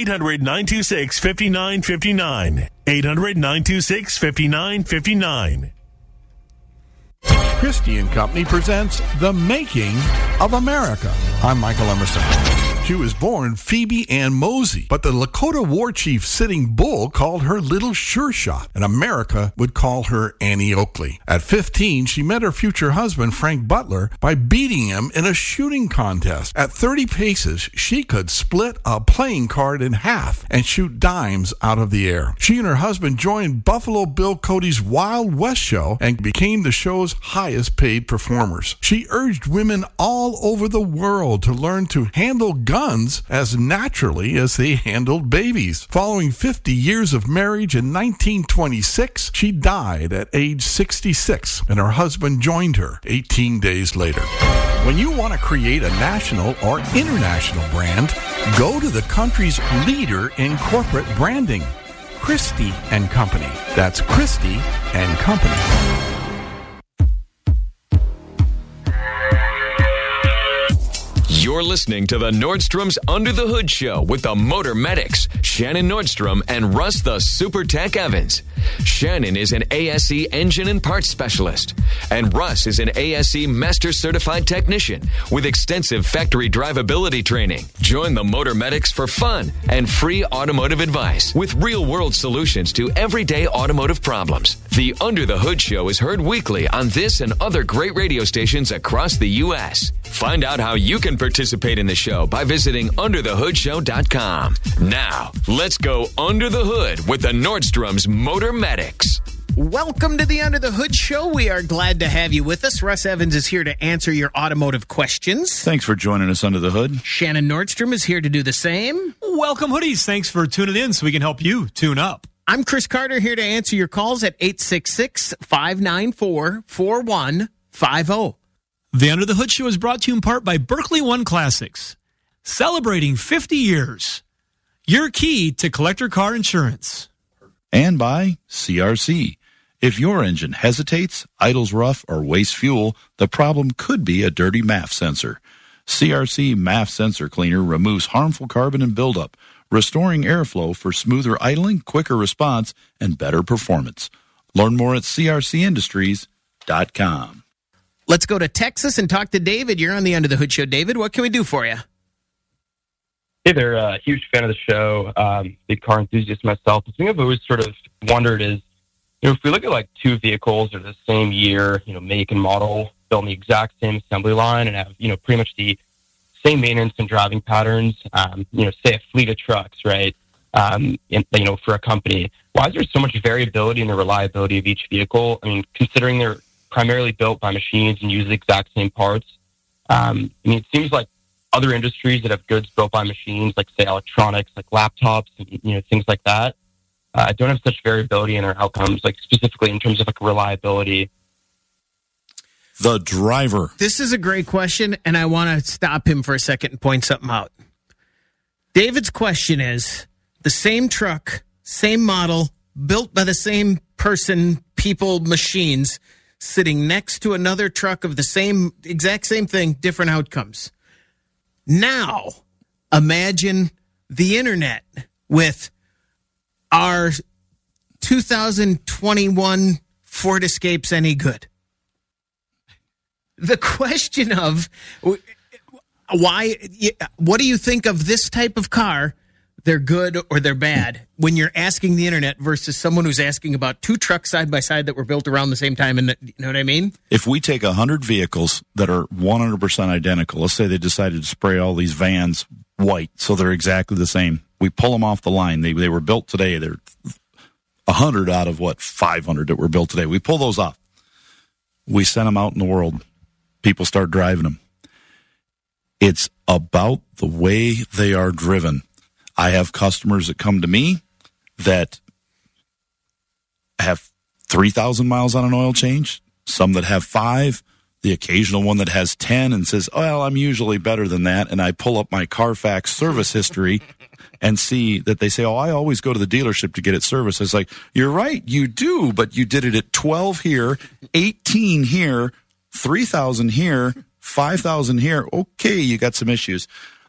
800-926-5959. 800-926-5959. Christie & Company presents The Making of America. I'm Michael Emerson. She was born Phoebe Ann Mosey, but the Lakota war chief Sitting Bull called her Little Sure Shot, and America would call her Annie Oakley. At 15, she met her future husband, Frank Butler, by beating him in a shooting contest. At 30 paces, she could split a playing card in half and shoot dimes out of the air. She and her husband joined Buffalo Bill Cody's Wild West show and became the show's highest paid performers. She urged women all over the world to learn to handle guns as naturally as they handled babies. Following 50 years of marriage in 1926, she died at age 66, and her husband joined her 18 days later. When you want to create a national or international brand, go to the country's leader in corporate branding, Christie & Company. That's Christie & Company. You're listening to the Nordstrom's Under the Hood Show with the Motor Medics, Shannon Nordstrom and Russ the Super Tech Evans. Shannon is an ASE engine and parts specialist, and Russ is an ASE Master Certified Technician with extensive factory drivability training. Join the Motor Medics for fun and free automotive advice with real-world solutions to everyday automotive problems. The Under the Hood Show is heard weekly on this and other great radio stations across the U.S. Find out how you can participate in the show by visiting underthehoodshow.com. Now, let's go under the hood with the Nordstrom's Motor Medics. Welcome to the Under the Hood Show. We are glad to have you with us. Russ Evans is here to answer your automotive questions. Thanks for joining us under the hood. Shannon Nordstrom is here to do the same. Welcome, hoodies. Thanks for tuning in so we can help you tune up. I'm Chris Carter, here to answer your calls at 866-594-4150. The Under the Hood Show is brought to you in part by Berkeley One Classics, celebrating 50 years. Your key to collector car insurance. And by CRC. If your engine hesitates, idles rough, or wastes fuel, the problem could be a dirty MAF sensor. CRC MAF sensor cleaner removes harmful carbon and buildup, restoring airflow for smoother idling, quicker response, and better performance. Learn more at crcindustries.com. Let's go to Texas and talk to David. You're on the Under the Hood Show. David, what can we do for you? Hey there, huge fan of the show, big car enthusiast myself. The thing I've always sort of wondered is, if we look at like two vehicles that are the same year, make and model, built on the exact same assembly line and have, pretty much the same maintenance and driving patterns, say a fleet of trucks, right? For a company, why is there so much variability in the reliability of each vehicle? I mean, considering they're primarily built by machines and use the exact same parts. It seems like other industries that have goods built by machines, like say electronics, like laptops, and, things like that, don't have such variability in their outcomes, like specifically in terms of like reliability. The driver. This is a great question, and I want to stop him for a second and point something out. David's question is, the same truck, same model, built by the same person, people, machines, sitting next to another truck of the exact same thing, different outcomes. Now, imagine the internet with our 2021 Ford Escapes any good. The question of what do you think of this type of car? They're good or they're bad when you're asking the internet versus someone who's asking about two trucks side by side that were built around the same time. And you know what I mean? If we take 100 vehicles that are 100% identical, let's say they decided to spray all these vans white so they're exactly the same. We pull them off the line. They were built today. They're 100 out of 500 that were built today. We pull those off. We send them out in the world. People start driving them. It's about the way they are driven. I have customers that come to me that have 3,000 miles on an oil change, some that have 5, the occasional one that has 10 and says, well, I'm usually better than that. And I pull up my Carfax service history and see that they say, I always go to the dealership to get it serviced. It's like, you're right, you do, but you did it at 12 here, 18 here, 3,000 here, 5,000 here. Okay, you got some issues.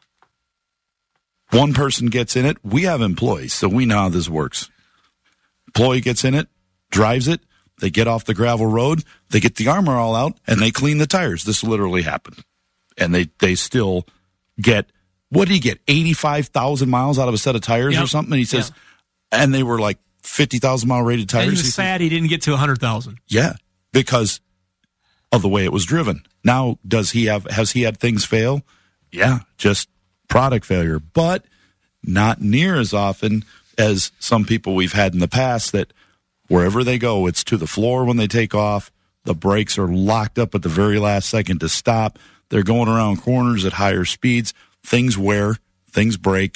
One person gets in it. We have employees, so we know how this works. Employee gets in it, drives it. They get off the gravel road, they get the armor all out, and they clean the tires. This literally happened. And they still get, what did he get, 85,000 miles out of a set of tires or something? And he says, and they were like 50,000 mile rated tires. And he was sad he didn't get to 100,000. Yeah, because of the way it was driven. Now, has he had things fail? Yeah, just product failure, but not near as often as some people we've had in the past that wherever they go, it's to the floor when they take off. The brakes are locked up at the very last second to stop. They're going around corners at higher speeds. Things wear, things break.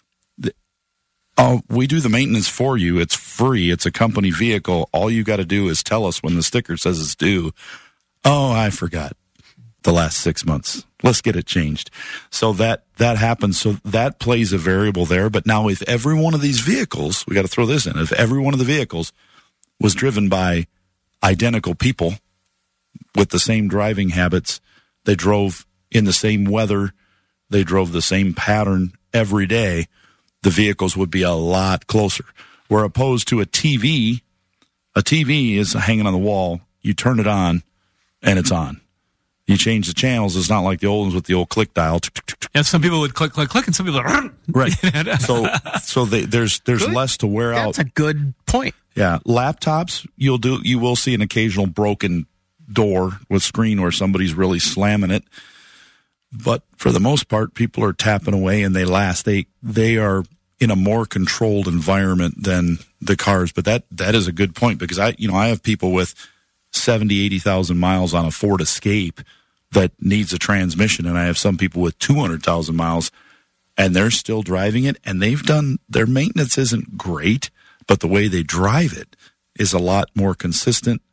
We do the maintenance for you. It's free. It's a company vehicle. All you got to do is tell us when the sticker says it's due. Oh, I forgot the last 6 months. Let's get it changed. So that happens. So that plays a variable there. But now if every one of these vehicles, we got to throw this in, if every one of the vehicles was driven by identical people with the same driving habits, they drove in the same weather, they drove the same pattern every day, the vehicles would be a lot closer. Where opposed to a TV is hanging on the wall, you turn it on, and it's on. You change the channels, it's not like the old ones with the old click dial. And some people would click, and some people are... Right. So there's less to wear out. That's a good point. Yeah. Laptops, you will see an occasional broken door with screen where somebody's really slamming it. But for the most part, people are tapping away and they last. They are in a more controlled environment than the cars. But that is a good point because I have people with 70, 80,000 miles on a Ford Escape that needs a transmission. And I have some people with 200,000 miles and they're still driving it. And their maintenance isn't great, but the way they drive it is a lot more consistent.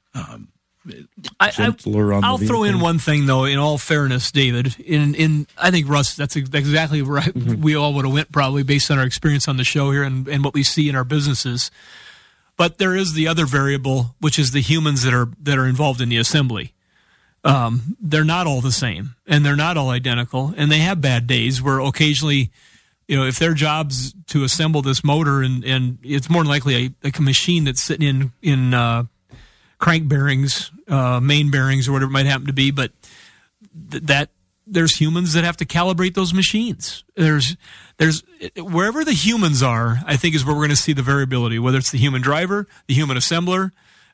I'll throw in one thing though. In all fairness, David, I think Russ, that's exactly right. We all would have went probably based on our experience on the show here and what we see in our businesses. But there is the other variable, which is the humans that are involved in the assembly. They're not all the same, and they're not all identical, and they have bad days where occasionally, if their job's to assemble this motor, and it's more than likely a machine that's sitting in crank bearings, main bearings, or whatever it might happen to be, but that there's humans that have to calibrate those machines. There's wherever the humans are, I think is where we're going to see the variability, whether it's the human driver, the human assembler,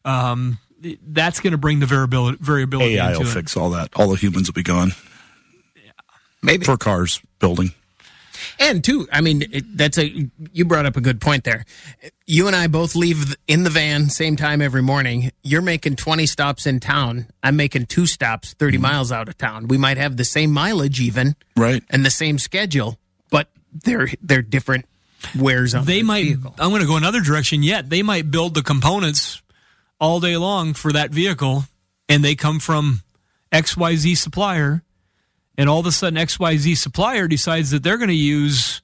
that's going to bring the variability AI into will fix all that. All the humans will be gone. Yeah. Maybe. For cars, building. And too, I mean, you brought up a good point there. You and I both leave in the van same time every morning. You're making 20 stops in town. I'm making 2 stops 30 miles out of town. We might have the same mileage even, right, and the same schedule, but they're different wears on the vehicle. I'm going to go another direction yet. They might build the components all day long for that vehicle, and they come from XYZ supplier. And all of a sudden, XYZ supplier decides that they're going to use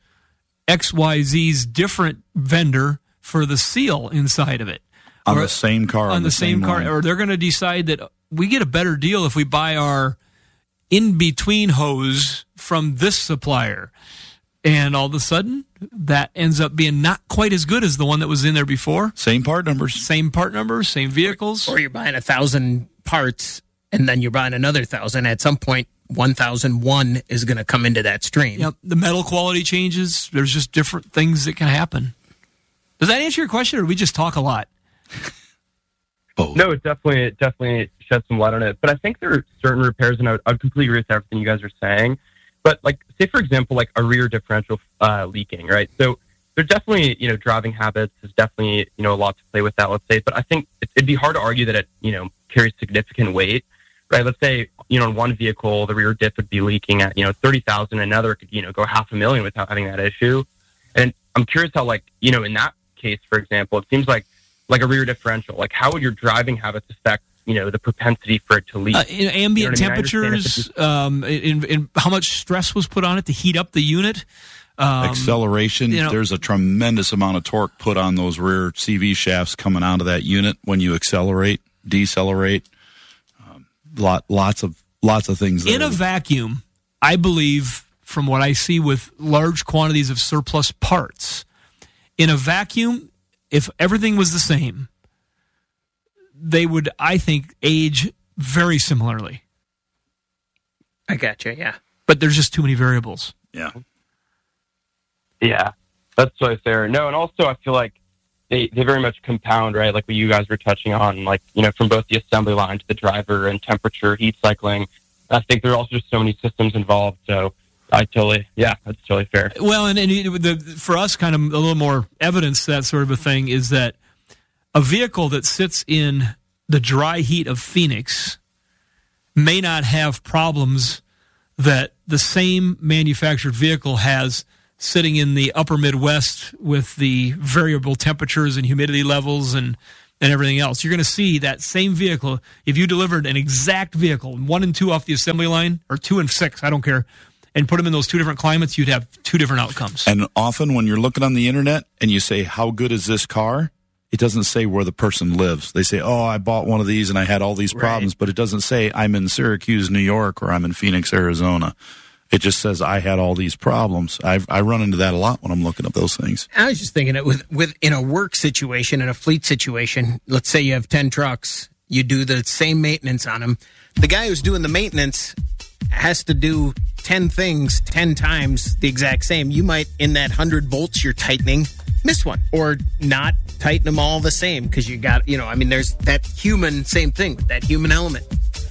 XYZ's different vendor for the seal inside of it. On the same car. On the same car. line. Or they're going to decide that we get a better deal if we buy our in-between hose from this supplier. And all of a sudden, that ends up being not quite as good as the one that was in there before. Same part numbers. Same vehicles. Or you're buying 1,000 parts, and then you're buying another 1,000. At some point, 1,001 is going to come into that stream. Yep, the metal quality changes. There's just different things that can happen. Does that answer your question, or do we just talk a lot? No, it definitely sheds some light on it. But I think there are certain repairs, and I would completely agree with everything you guys are saying. But like, say for example, like a rear differential leaking, right? So there's definitely, driving habits. There's definitely, a lot to play with that. Let's say, but I think it'd be hard to argue that it, carries significant weight. Right, let's say, in one vehicle, the rear diff would be leaking at, 30,000. Another could, go $500,000 without having that issue. And I'm curious how, in that case, for example, it seems like a rear differential. Like, how would your driving habits affect, the propensity for it to leak? In ambient temperatures, in how much stress was put on it to heat up the unit. Acceleration. There's a tremendous amount of torque put on those rear CV shafts coming out of that unit when you accelerate, decelerate. Lots of things there. In a vacuum, I believe, from what I see with large quantities of surplus parts, in a vacuum, if everything was the same, they would, I think, age very similarly. I gotcha, yeah. But there's just too many variables. Yeah. Yeah, that's totally fair. No, and also I feel like they very much compound, right? Like what you guys were touching on, like, from both the assembly line to the driver and temperature, heat cycling. I think there are also just so many systems involved. So that's totally fair. Well, and for us, kind of a little more evidence to that sort of a thing is that a vehicle that sits in the dry heat of Phoenix may not have problems that the same manufactured vehicle has sitting in the upper Midwest with the variable temperatures and humidity levels and everything else. You're going to see that same vehicle, if you delivered an exact vehicle, 1 and 2 off the assembly line, or 2 and 6, I don't care, and put them in those 2 different climates, you'd have 2 different outcomes. And often when you're looking on the internet and you say, how good is this car? It doesn't say where the person lives. They say, oh, I bought one of these and I had all these problems, but it doesn't say I'm in Syracuse, New York, or I'm in Phoenix, Arizona. It just says I had all these problems. I run into that a lot when I'm looking up those things. I was just thinking that with in a work situation, in a fleet situation, let's say you have 10 trucks, you do the same maintenance on them. The guy who's doing the maintenance has to do 10 things 10 times the exact same. You might, in that 100 bolts you're tightening, miss one or not tighten them all the same because you got, there's that same thing with that human element.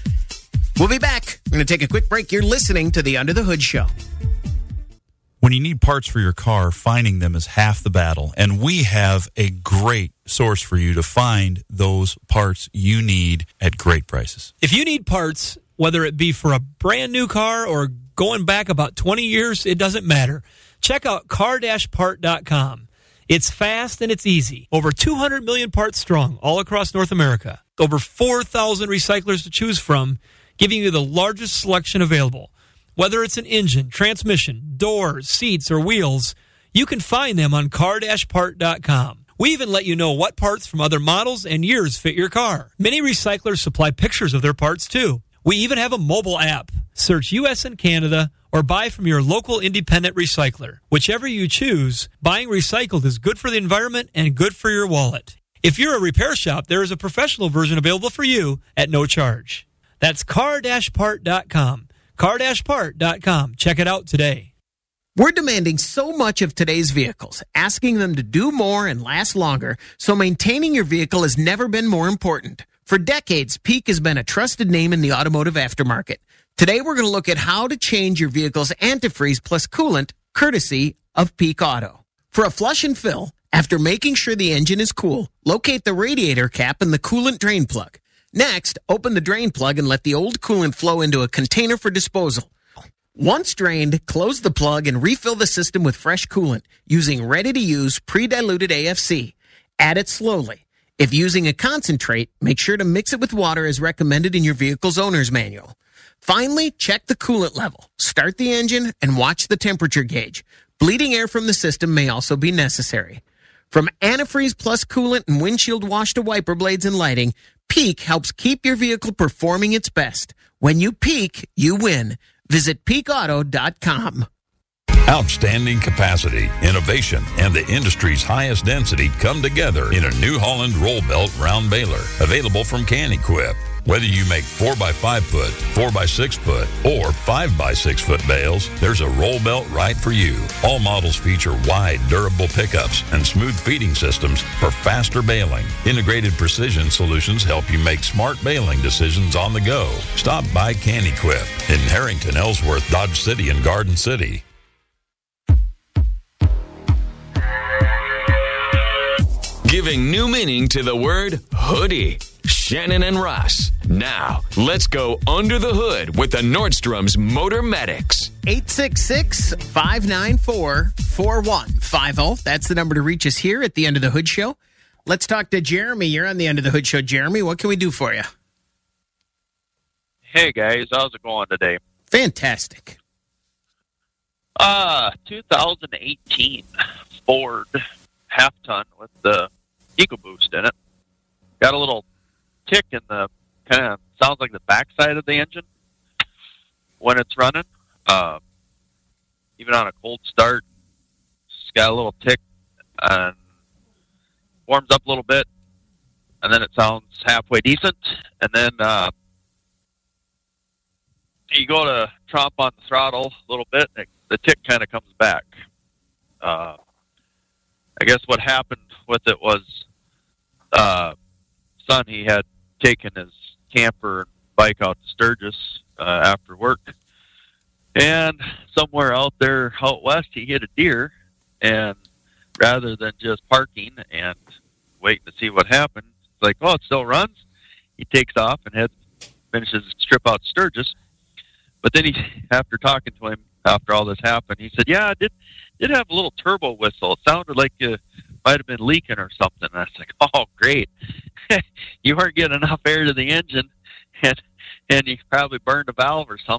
We'll be back. We're going to take a quick break. You're listening to the Under the Hood Show. When you need parts for your car, finding them is half the battle. And we have a great source for you to find those parts you need at great prices. If you need parts, whether it be for a brand new car or going back about 20 years, it doesn't matter. Check out car-part.com. It's fast and it's easy. Over 200 million parts strong all across North America. Over 4,000 recyclers to choose from, giving you the largest selection available. Whether it's an engine, transmission, doors, seats, or wheels, you can find them on car-part.com. We even let you know what parts from other models and years fit your car. Many recyclers supply pictures of their parts, too. We even have a mobile app. Search U.S. and Canada or buy from your local independent recycler. Whichever you choose, buying recycled is good for the environment and good for your wallet. If you're a repair shop, there is a professional version available for you at no charge. That's car-part.com. Car-part.com. Check it out today. We're demanding so much of today's vehicles, asking them to do more and last longer, so maintaining your vehicle has never been more important. For decades, Peak has been a trusted name in the automotive aftermarket. Today, we're going to look at how to change your vehicle's antifreeze plus coolant, courtesy of Peak Auto. For a flush and fill, after making sure the engine is cool, locate the radiator cap and the coolant drain plug. Next, open the drain plug and let the old coolant flow into a container for disposal. Once drained, close the plug and refill the system with fresh coolant using ready-to-use pre-diluted AFC. Add it slowly. If using a concentrate, make sure to mix it with water as recommended in your vehicle's owner's manual. Finally, check the coolant level. Start the engine and watch the temperature gauge. Bleeding air from the system may also be necessary. From antifreeze plus coolant and windshield wash to wiper blades and lighting, Peak helps keep your vehicle performing its best. When you peak, you win. Visit peakauto.com. Outstanding capacity, innovation, and the industry's highest density come together in a New Holland roll belt round baler, available from Can-Equip. Whether you make 4x5 foot, 4x6 foot, or 5x6 foot bales, there's a roll belt right for you. All models feature wide, durable pickups and smooth feeding systems for faster baling. Integrated precision solutions help you make smart baling decisions on the go. Stop by Can-Equip in Harrington, Ellsworth, Dodge City, and Garden City. Giving new meaning to the word hoodie. Shannon and Ross. Now, let's go under the hood with the Nordstrom's Motor Medics. 866-594-4150. That's the number to reach us here at the End of the Hood Show. Let's talk to Jeremy. You're on the End of the Hood Show. Jeremy, what can we do for you? Hey, guys. How's it going today? Fantastic. 2018 Ford half-ton with the EcoBoost in it. Got a little tick in the, kind of sounds like the backside of the engine when it's running. Even on a cold start, it's got a little tick and warms up a little bit. and then it sounds halfway decent, and then you go to tromp on the throttle a little bit, and the tick kind of comes back. I guess what happened with it was son, he had taken his camper and bike out to Sturgis after work, and somewhere out there out west he hit a deer, and rather than just parking and waiting to see what happened, it's like, oh, it still runs. He takes off and finishes his trip out to Sturgis. But then after talking to him after all this happened, he said, yeah, I did have a little turbo whistle. It sounded like you might have been leaking or something. And I was like, oh, great. You weren't getting enough air to the engine, and you probably burned a valve or something.